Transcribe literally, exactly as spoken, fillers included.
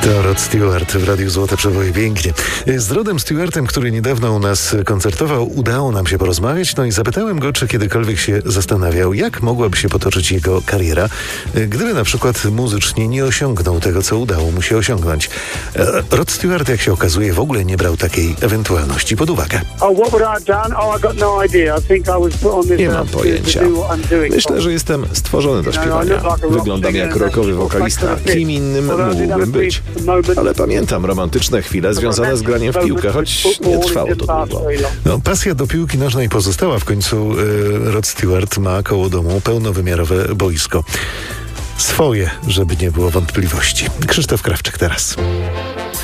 To Rod Stewart w Radiu Złote Przeboje. Pięknie. Z Rodem Stewartem, który niedawno u nas koncertował, udało nam się porozmawiać, no i zapytałem go, czy kiedykolwiek się zastanawiał, jak mogłaby się potoczyć jego kariera, gdyby na przykład muzycznie nie osiągnął tego, co udało mu się osiągnąć. Rod Stewart, jak się okazuje, w ogóle nie brał takiej ewentualności pod uwagę. Nie mam pojęcia. Myślę, że jestem stworzony do śpiewania. Wyglądam jak rockowy wokalista. Kim innym mógłbym być? Ale pamiętam romantyczne chwile związane z graniem w piłkę, choć nie trwało to długo. No, pasja do piłki nożnej pozostała. W końcu y, Rod Stewart ma koło domu pełnowymiarowe boisko. Swoje, żeby nie było wątpliwości. Krzysztof Krawczyk teraz.